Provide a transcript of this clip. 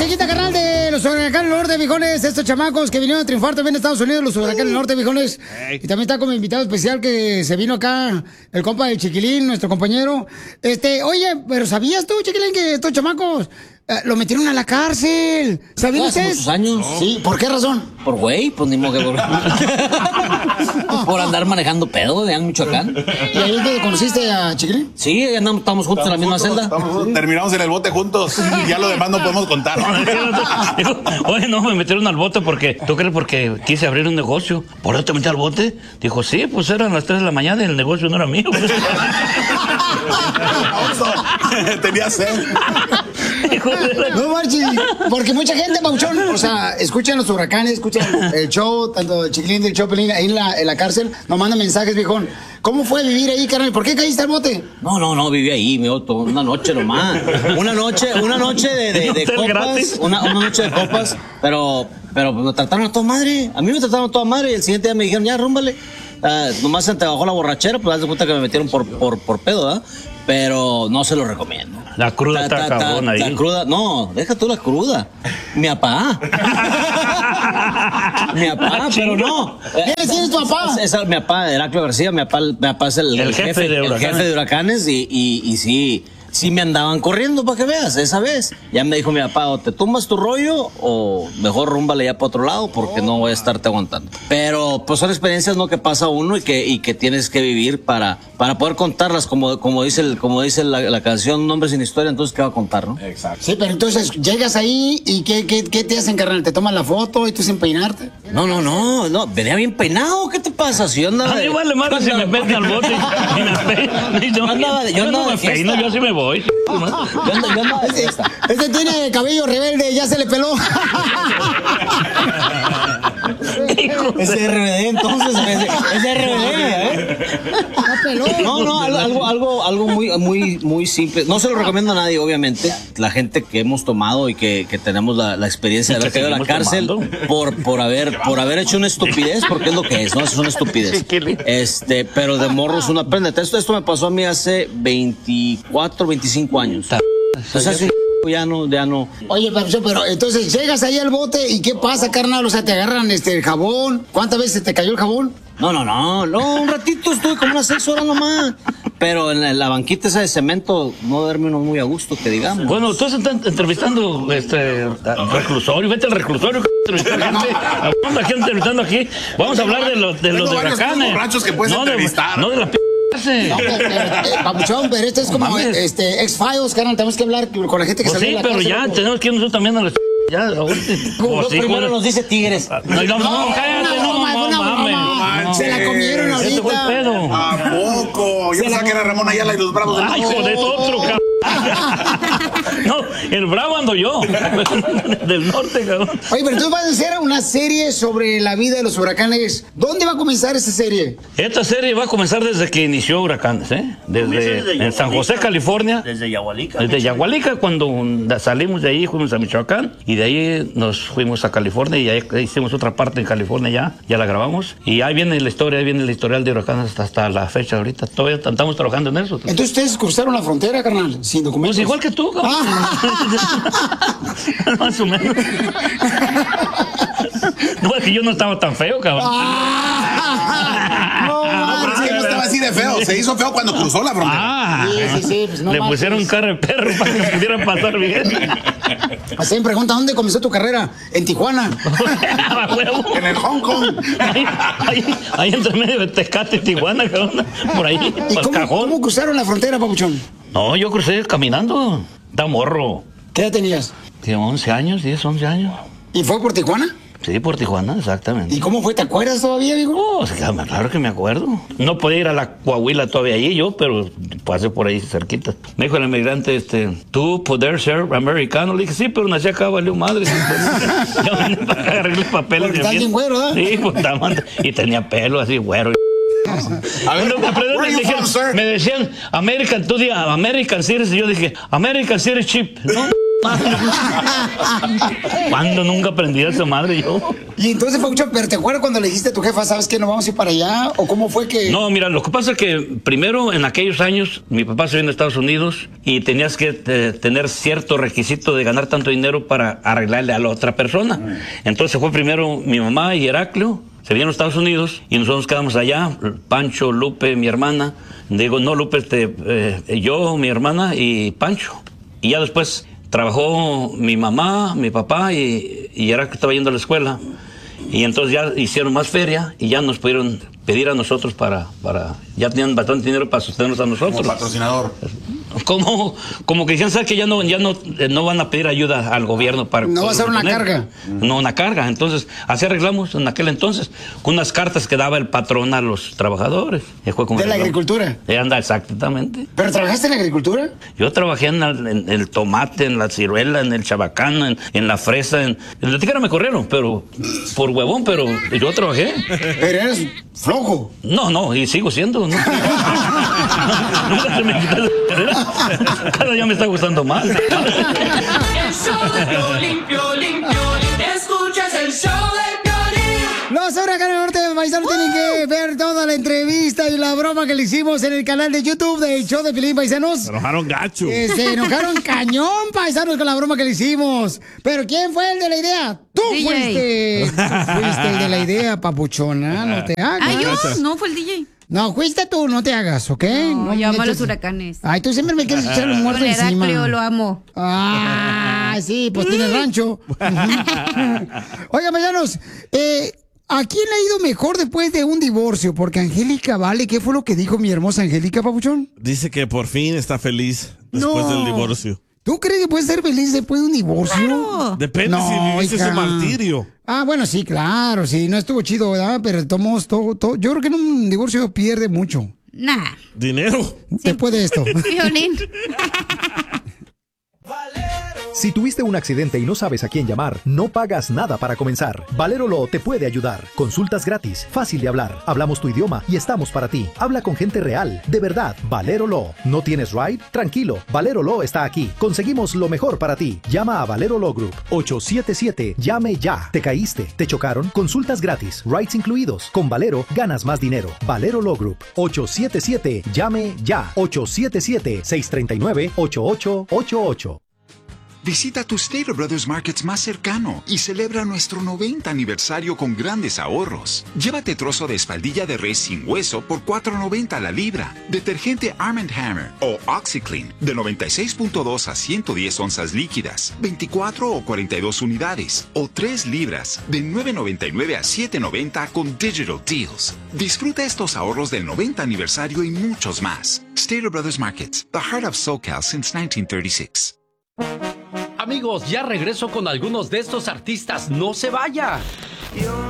musiquita, carnal, de los Huracanes Norte, viejones. Estos chamacos que vinieron a triunfar también en Estados Unidos, los Huracanes Norte, viejones. Y también está como invitado especial que se vino acá, el compa del Chiquilín, nuestro compañero. Oye, pero ¿sabías tú, Chiquilín, que estos chamacos lo metieron a la cárcel? ¿Sabían ustedes? Muchos años. Sí, ¿por qué razón? Por güey, pues ni modo que por andar manejando pedo de Michoacán. ¿Y ahí te conociste a Chiquilín? Sí, estamos juntos en la misma celda. Terminamos en el bote juntos. Ya lo demás no podemos contar. Oye, no, me metieron al bote porque, ¿tú crees? Porque quise abrir un negocio. ¿Por eso te metí al bote? Dijo, sí, pues eran las 3 de la mañana y el negocio no era mío. Tenía sed. No marches, porque mucha gente, Pauchón, o sea, escuchan los huracanes, escuchan el show, tanto el Chiquilín del Chopelín ahí en la cárcel, nos mandan mensajes, viejón. ¿Cómo fue vivir ahí, carnal? ¿Por qué caíste al bote? No, viví ahí, una noche nomás. Una noche de copas. Una noche de copas, pero me trataron a toda madre. A mí me trataron a toda madre y el siguiente día me dijeron, ya, rúmbale. Nomás se te bajó la borrachera, pues haz de cuenta que me metieron por pedo, ¿verdad? Pero no se lo recomiendo. La cruda está cabrón ahí. La cruda, no, deja tú la cruda. Mi papá. Mi papá, pero no. ¿Quién es tu papá? Mi papá, Heraclio García, mi papá es el jefe de huracanes y sí me andaban corriendo para que veas, esa vez. Ya me dijo mi papá, o te tumbas tu rollo o mejor rúmbale ya para otro lado porque no voy a estarte aguantando. Pero pues son experiencias no que pasa uno y que tienes que vivir para poder contarlas como dice la canción Nombre sin historia, entonces ¿qué va a contar, no? Exacto. Sí, pero entonces llegas ahí y ¿qué te hacen, carnal? ¿Te toman la foto y tú sin peinarte? No, venía bien peinado, ¿qué te pasa? Si yo andaba... A mí vale madre si me meten al bote y me peino. Yo no me peino, yo sí me voy. Yo andaba de fiesta. Este tiene cabello rebelde, ya se le peló. Ese RBD, entonces, ese RBD, No, algo muy simple. No se lo recomiendo a nadie, obviamente. La gente que hemos tomado y que tenemos la experiencia de haber caído a la cárcel por haber hecho una estupidez, porque es lo que es, ¿no? Es una estupidez. Pero de morros uno aprende. Esto me pasó a mí hace 24, 25 años. Entonces, ya no. Oye, pero entonces llegas ahí al bote y ¿qué pasa, carnal? O sea, te agarran el jabón. ¿Cuántas veces te cayó el jabón? No, un ratito estuve como unas 6 horas nomás. Pero en la banquita esa de cemento no duerme uno muy a gusto, que digamos. Bueno, tú estás entrevistando al reclusorio, vete al reclusorio, la gente entrevistando aquí. Vamos a hablar de los huracanes. Borrachos que puedes entrevistar. No de la No, papuchón, pero esto es como X-Files, carnal, tenemos que hablar con la gente que pues salió de la pero cárcel, ya ¿no? tenemos que ir nosotros también a la ya, primero nos dice tigres. No, cállate, no mames. Se la comieron ahorita. Ese fue el pedo. ¿A poco? Yo pensaba que era Ramón Ayala y los Bravos del Ay, Norte. joder, otro, cabrón. No, el bravo ando yo. Del norte, cabrón. Oye, pero tú vas a hacer una serie sobre la vida de los huracanes. ¿Dónde va a comenzar esa serie? Esta serie va a comenzar desde que inició Huracanes, desde en San José, California. Desde Yahualica. Desde Yahualica, cuando salimos de ahí, fuimos a Michoacán y de ahí nos fuimos a California y ahí hicimos otra parte en California ya la grabamos. Y ahí viene la historia, ahí viene el historial de Huracanes hasta la fecha ahorita. Todavía estamos trabajando en eso. Entonces ustedes cruzaron la frontera, carnal, sin documentos. Pues igual que tú, cabrón. Más o menos. No, es que yo no estaba tan feo, cabrón. No, pero es que no estaba así de feo. Se hizo feo cuando cruzó la frontera. Sí, pues no le marches. pusieron cara de perro para que pudieran pasar bien. Así me pregunta, ¿dónde comenzó tu carrera? En Tijuana. En el Hong Kong. Ahí entre medio de Tecate y Tijuana, cabrón. Por ahí, ¿Y por el cajón. cómo cruzaron la frontera, papuchón? No, yo crucé caminando. Da morro. ¿Qué edad tenías? Tenía 11 años, 10, 11 años. ¿Y fue por Tijuana? Sí, por Tijuana, exactamente. ¿Y cómo fue? ¿Te acuerdas todavía, amigo? Oh, claro que me acuerdo. No podía ir a la Coahuila todavía allí yo, pero pasé por ahí cerquita. Me dijo el emigrante, ¿tú poder ser americano? Le dije, sí, pero nací acá, valió madre. Yo vine para acá, agarré los papeles. Porque estás bien güero, ¿verdad? Sí, pues y tenía pelo así, güero. A ver, me decían American Citizen, y yo dije American Citizen Chip, ¿no? ¿Cuándo nunca aprendí a esa madre yo? Y entonces, Papuchón, ¿pero te acuerdas cuando le dijiste a tu jefa, sabes que no vamos a ir para allá? ¿O cómo fue que...? No, mira, lo que pasa es que primero, en aquellos años, mi papá se vino a Estados Unidos y tenías que tener cierto requisito de ganar tanto dinero para arreglarle a la otra persona. Entonces fue primero mi mamá y Heraclio, se vinieron a Estados Unidos y nosotros quedamos allá, Pancho, Lupe, mi hermana. Digo, no, Lupe, yo, mi hermana y Pancho. Y ya después trabajó mi mamá, mi papá y Heraclio estaba yendo a la escuela. Y entonces ya hicieron más feria y ya nos pudieron pedir a nosotros ya tenían bastante dinero para sostenernos a nosotros. Como patrocinador. Como que decían, ¿sabes? Que ya no van a pedir ayuda al gobierno para... No va a ser una carga. No, una carga. Entonces, así arreglamos en aquel entonces, con unas cartas que daba el patrón a los trabajadores. ¿De la agricultura? Anda, exactamente. ¿Pero trabajaste en la agricultura? Yo trabajé en el tomate, en la ciruela, en el chabacán, en la fresa. En la tijera me corrieron, pero por huevón, pero yo trabajé. Pero eres flojo. No, y sigo siendo, ¿no? Nunca se me quitó esa carrera. Cada día me está gustando más. El show de Piolín, Piolín, Piolín. Escuchas el show de Piolín. Los Huracanes Norte de Paisanos tienen que ver toda la entrevista y la broma que le hicimos en el canal de YouTube del show de Piolín, Paisanos. Se enojaron gacho. Se enojaron cañón, Paisanos, con la broma que le hicimos. Pero ¿quién fue el de la idea? Tú fuiste. Tú fuiste el de la idea, papuchona. No te hagas. Ay, yo, no, fue el DJ. No, fuiste tú, no te hagas, ¿ok? No, yo amo a los huracanes. Ay, tú siempre me quieres echar un muerto Con encima. Heraclio lo amo. Ah, sí, pues tiene rancho. Oigan, paisanos, ¿a quién le ha ido mejor después de un divorcio? Porque Angélica Vale, ¿qué fue lo que dijo mi hermosa Angélica, papuchón? Dice que por fin está feliz después del divorcio. ¿Tú crees que puedes ser feliz después de un divorcio? Claro. Depende si viviste ese martirio. Ah, bueno, sí, claro, sí, no estuvo chido, ¿verdad? Pero tomamos todo. Yo creo que en un divorcio pierde mucho. Nah. Dinero. Después de esto. Violín. Si tuviste un accidente y no sabes a quién llamar, no pagas nada para comenzar. Valero Law te puede ayudar. Consultas gratis, fácil de hablar. Hablamos tu idioma y estamos para ti. Habla con gente real, de verdad. Valero Law. ¿No tienes ride? Tranquilo, Valero Law está aquí. Conseguimos lo mejor para ti. Llama a Valero Law Group. 877. Llame ya. ¿Te caíste? ¿Te chocaron? Consultas gratis, rides incluidos. Con Valero ganas más dinero. Valero Law Group. 877. Llame ya. 877-639-8888. Visita tu Stater Brothers Markets más cercano y celebra nuestro 90 aniversario con grandes ahorros. Llévate trozo de espaldilla de res sin hueso por $4.90 la libra. Detergente Arm & Hammer o OxiClean de 96.2 a 110 onzas líquidas, 24 o 42 unidades o 3 libras de $9.99 a $7.90 con Digital Deals. Disfruta estos ahorros del 90 aniversario y muchos más. Stater Brothers Markets, the heart of SoCal since 1936. Amigos, ya regreso con algunos de estos artistas. ¡No se vaya!